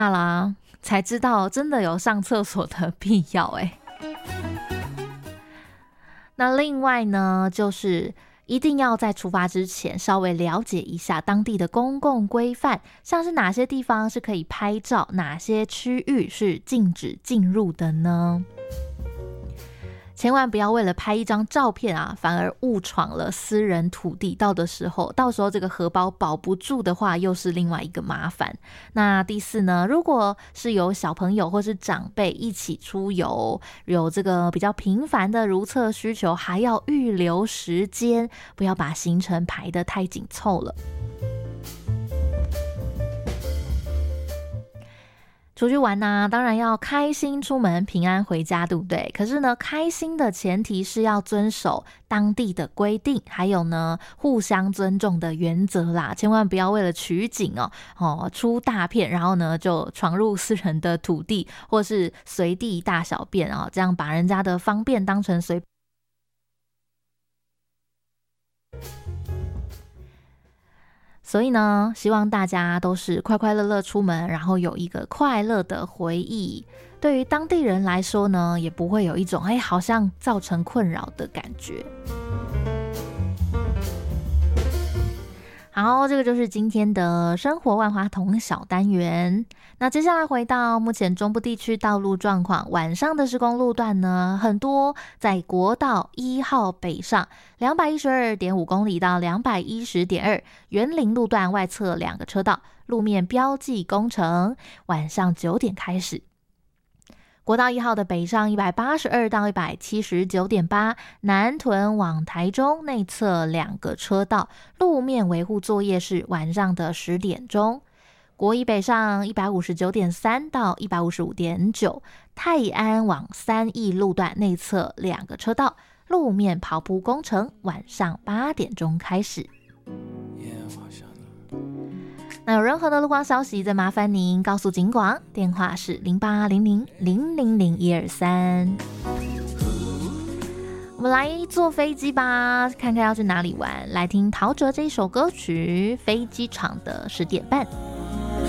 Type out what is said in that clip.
啦，才知道真的有上厕所的必要欸。那另外呢，就是一定要在出发之前稍微了解一下当地的公共规范，像是哪些地方是可以拍照，哪些区域是禁止进入的呢？千万不要为了拍一张照片啊，反而误闯了私人土地，到时候这个荷包保不住的话，又是另外一个麻烦。那第四呢，如果是有小朋友或是长辈一起出游，有这个比较频繁的如厕需求，还要预留时间，不要把行程排得太紧凑了。出去玩啊，当然要开心出门，平安回家，对不对？可是呢，开心的前提是要遵守当地的规定，还有呢，互相尊重的原则啦。千万不要为了取景出大片，然后呢就闯入私人的土地，或是随地大小便这样把人家的方便当成随。所以呢，希望大家都是快快乐乐出门，然后有一个快乐的回忆。对于当地人来说呢，也不会有一种好像造成困扰的感觉。好，这个就是今天的生活万花筒小单元。那接下来回到目前中部地区道路状况，晚上的施工路段呢，很多在国道1号北上 212.5 公里到 210.2 园林路段外侧2个车道路面标记工程，晚上9点开始。国道1号的北上182到 179.8 南屯往台中内侧2个车道路面维护作业是晚上的10点钟。国一北上 159.3 到 155.9 泰安往三义路段内侧2个车道路面刨铺工程，晚上8点钟开始。那有任何的路况消息，再麻烦您告诉警广，电话是0800000123。我们来坐飞机吧，看看要去哪里玩。来听陶喆这一首歌曲《飞机场的10点半》。